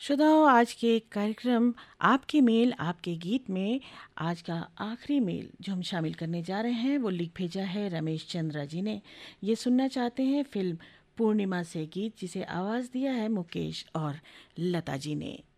श्रोताओं, आज के कार्यक्रम आपके मेल आपके गीत में आज का आखिरी मेल जो हम शामिल करने जा रहे हैं वो लिख भेजा है रमेश चंद्रा जी ने। ये सुनना चाहते हैं फिल्म पूर्णिमा से गीत जिसे आवाज़ दिया है मुकेश और लता जी ने।